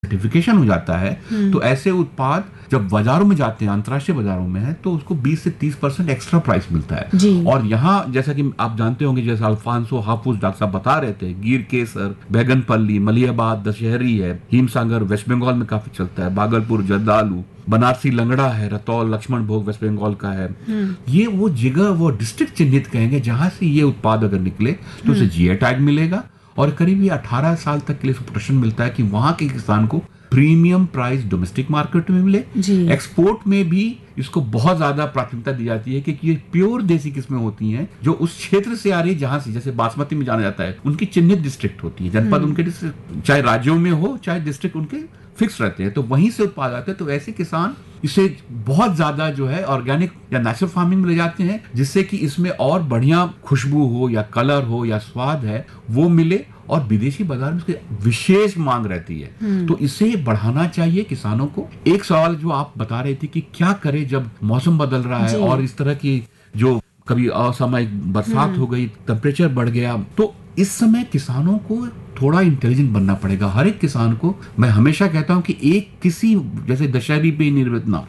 Certification हो जाता है तो ऐसे उत्पाद जब बाजारों में जाते हैं, अंतर्राष्ट्रीय बाजारों में है, तो उसको 20 से 30% एक्स्ट्रा प्राइस मिलता है। और यहाँ जैसा कि आप जानते होंगे, जैसे अल्फांसो, हाफुज डॉक्टर साहब बता रहे थे, गिर केसर, बैगनपल्ली, मलियाबाद, दशहरी है, हिमसागर वेस्ट बंगाल में काफी चलता है, भागलपुर जर्दालू, बनारसी लंगड़ा है, रतौल लक्ष्मण भोग वेस्ट बंगाल का है। ये वो जगह, वो डिस्ट्रिक्ट चिन्हित कहेंगे जहां से ये उत्पाद अगर निकले तो उसे जीआई टैग मिलेगा और करीब 18 साल तक के लिए प्रोटेक्शन मिलता है कि वहां के किसान को प्रीमियम प्राइस डोमेस्टिक मार्केट में मिले। एक्सपोर्ट में भी इसको बहुत ज्यादा प्राथमिकता दी जाती है क्योंकि ये प्योर देसी किस्में होती हैं जो उस क्षेत्र से आ रही है जहां से, जैसे बासमती में जाना जाता है, उनकी चिन्हित डिस्ट्रिक्ट होती है, जनपद उनके डिस्ट्रिक्ट, चाहे राज्यों में हो चाहे डिस्ट्रिक्ट उनके फिक्स रहते हैं, तो वहीं से उत्पाद आते हैं। तो ऐसे किसान इसे बहुत ज्यादा जो है ऑर्गेनिक या नेचुरल फार्मिंग में ले जाते हैं, जिससे कि इसमें और बढ़िया खुशबू हो या कलर हो या स्वाद है वो मिले, और विदेशी बाजार में उसकी विशेष मांग रहती है। तो इसे बढ़ाना चाहिए किसानों को। एक सवाल जो आप बता रहे थे कि क्या करें जब मौसम बदल रहा है और इस तरह की जो कभी असामयिक बरसात हो गई, टेम्परेचर बढ़ गया, तो इस समय किसानों को थोड़ा इंटेलिजेंट बनना पड़ेगा। हर एक किसान को मैं हमेशा कहता हूं कि एक किसी जैसे दशहरी पे निर्मित ना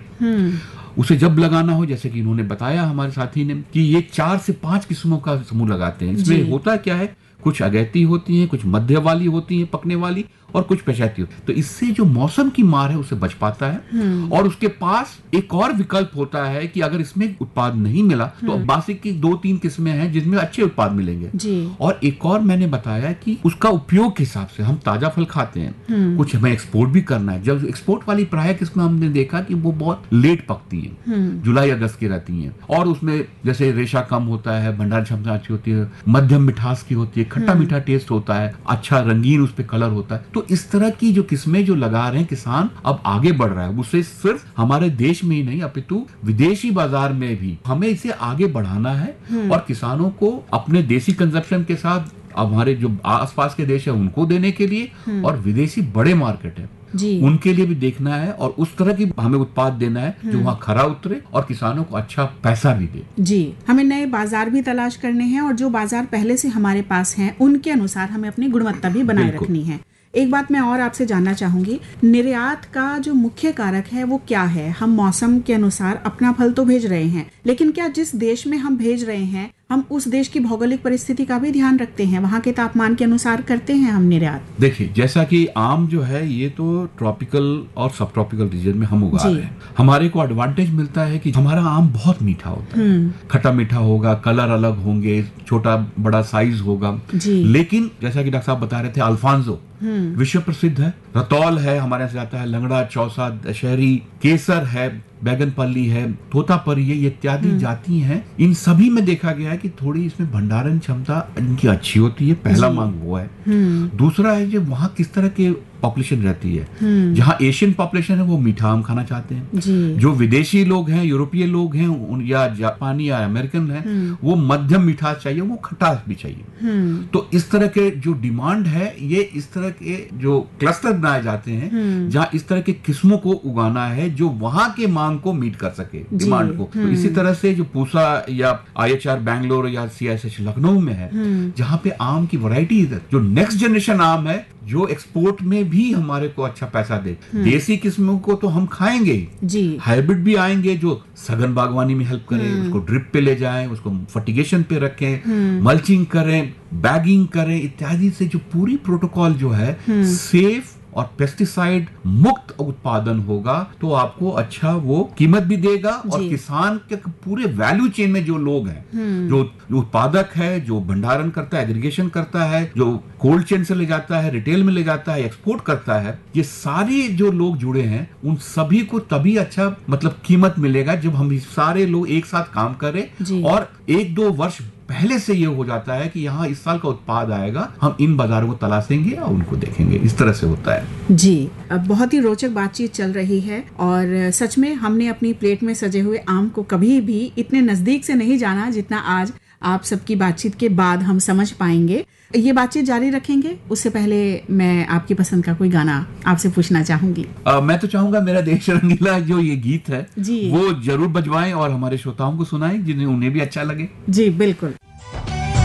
उसे जब लगाना हो, जैसे कि इन्होंने बताया हमारे साथी ने कि ये 4 से 5 किस्मों का समूह लगाते हैं। इसमें होता क्या है, कुछ अगैती होती हैं, कुछ मध्य वाली होती हैं पकने वाली, और कुछ पेशैती होती है। तो इससे जो मौसम की मार है उसे बच पाता है। और उसके पास एक और विकल्प होता है कि अगर इसमें उत्पाद नहीं मिला तो बासिक की 2-3 किस्में हैं जिसमें अच्छे उत्पाद मिलेंगे। और एक और मैंने बताया कि उसका उपयोग के हिसाब से हम ताजा फल खाते हैं, कुछ हमें एक्सपोर्ट भी करना है। जब एक्सपोर्ट वाली प्राय किस्में हमने देखा कि वो बहुत लेट पकती है, जुलाई अगस्त की रहती है, और उसमें जैसे रेशा कम होता है, भंडारण क्षमता अच्छी होती है, मध्यम मिठास की होती है, खट्टा मीठा टेस्ट होता है, अच्छा रंगीन उस पे कलर होता है। तो इस तरह की जो किस्में जो लगा रहे हैं किसान, अब आगे बढ़ रहा है। उसे सिर्फ हमारे देश में ही नहीं अपितु विदेशी बाजार में भी हमें इसे आगे बढ़ाना है, और किसानों को अपने देसी कंजप्शन के साथ हमारे जो आसपास के देश है उनको देने के लिए, और विदेशी बड़े मार्केट है उनके लिए भी देखना है, और उस तरह की हमें उत्पाद देना है जो वहाँ खरा उतरे और किसानों को अच्छा पैसा भी दे। जी, हमें नए बाजार भी तलाश करने हैं, और जो बाजार पहले से हमारे पास हैं उनके अनुसार हमें अपनी गुणवत्ता भी बनाए रखनी है। एक बात मैं और आपसे जानना चाहूंगी, निर्यात का जो मुख्य कारक है वो क्या है? हम मौसम के अनुसार अपना फल तो भेज रहे हैं, लेकिन क्या जिस देश में हम भेज रहे हैं हम उस देश की भौगोलिक परिस्थिति का भी ध्यान रखते हैं, वहाँ के तापमान के अनुसार करते हैं हम निर्यात? देखिए, जैसा कि आम जो है ये तो ट्रॉपिकल और सब ट्रॉपिकल रीजन में हम उगा रहे हैं। हमारे को एडवांटेज मिलता है कि हमारा आम बहुत मीठा होता है, खट्टा मीठा होगा, कलर अलग होंगे, छोटा बड़ा साइज होगा। लेकिन जैसा कि डॉक्टर साहब बता रहे थे, अल्फांसो विश्व प्रसिद्ध है, रतौल है, हमारे यहाँ से आता है, लंगड़ा, चौसा, दशहरी, केसर है, बैगनपल्ली है, तोतापरी है, ये इत्यादि जाति हैं। इन सभी में देखा गया है कि थोड़ी इसमें भंडारण क्षमता इनकी अच्छी होती है। पहला मांग वो है। दूसरा है जो वहाँ किस तरह के पॉपुलेशन रहती है। जहाँ एशियन पॉपुलेशन है वो मीठा आम खाना चाहते हैं, जो विदेशी लोग हैं, यूरोपीय लोग हैं या जापानी या अमेरिकन हैं, वो मध्यम मीठा चाहिए, वो खटास भी चाहिए। तो इस तरह के जो डिमांड है, ये इस तरह के जो क्लस्टर बनाए जाते हैं जहाँ इस तरह के किस्मों को उगाना है जो वहां के मांग को मीट कर सके, डिमांड को। तो इसी तरह से जो पूसा या IHR बैंगलोर या CISH लखनऊ में है, जहाँ पे आम की वैरायटी, जो नेक्स्ट जनरेशन आम है जो एक्सपोर्ट में भी हमारे को अच्छा पैसा दे। देसी किस्मों को तो हम खाएंगे ही, हाइब्रिड भी आएंगे जो सघन बागवानी में हेल्प करें, उसको ड्रिप पे ले जाएं, उसको फर्टिगेशन पे रखें, मल्चिंग करें, बैगिंग करें इत्यादि से जो पूरी प्रोटोकॉल जो है सेफ और पेस्टिसाइड मुक्त उत्पादन होगा, तो आपको अच्छा वो कीमत भी देगा। और किसान के पूरे वैल्यू चेन में जो लोग हैं, जो उत्पादक है, जो भंडारण करता है, एग्रीगेशन करता है, जो कोल्ड चेन से ले जाता है, रिटेल में ले जाता है, एक्सपोर्ट करता है, ये सारे जो लोग जुड़े हैं उन सभी को तभी अच्छा मतलब कीमत मिलेगा जब हम सारे लोग एक साथ काम करें। और 1-2 वर्ष पहले से ये हो जाता है कि यहाँ इस साल का उत्पाद आएगा, हम इन बाजारों को तलाशेंगे और उनको देखेंगे। इस तरह से होता है। जी, अब बहुत ही रोचक बातचीत चल रही है, और सच में हमने अपनी प्लेट में सजे हुए आम को कभी भी इतने नजदीक से नहीं जाना जितना आज आप सबकी बातचीत के बाद हम समझ पाएंगे। ये बातचीत जारी रखेंगे, उससे पहले मैं आपकी पसंद का कोई गाना आपसे पूछना चाहूंगी। मैं तो चाहूंगा मेरा देश रंगीला जो ये गीत है वो जरूर बजवाएं और हमारे श्रोताओं को सुनाएं, जिन्हें उन्हें भी अच्छा लगे। जी बिल्कुल।